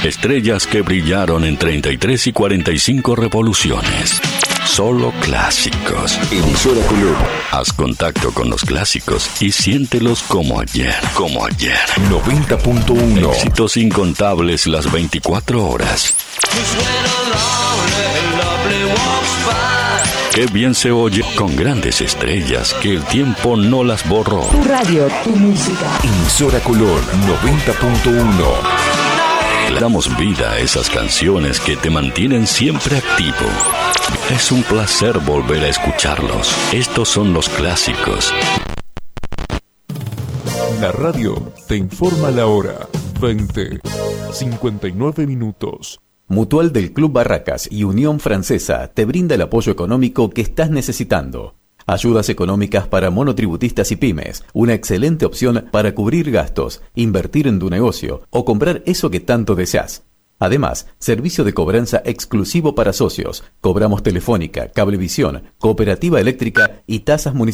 Estrellas que brillaron en 33 y 45 revoluciones. Solo clásicos. Emisora Color. Haz contacto con los clásicos y siéntelos como ayer. 90.1. Éxitos incontables las 24 horas. Qué bien se oye con grandes estrellas que el tiempo no las borró. Tu radio, tu música. Emisora Color 90.1. Le damos vida a esas canciones que te mantienen siempre activo. Es un placer volver a escucharlos. Estos son los clásicos. La radio te informa la hora. 20:59 minutos. Mutual del Club Barracas y Unión Francesa te brinda el apoyo económico que estás necesitando. Ayudas económicas para monotributistas y pymes, una excelente opción para cubrir gastos, invertir en tu negocio o comprar eso que tanto deseas. Además, servicio de cobranza exclusivo para socios. Cobramos telefónica, cablevisión, cooperativa eléctrica y tasas municipales.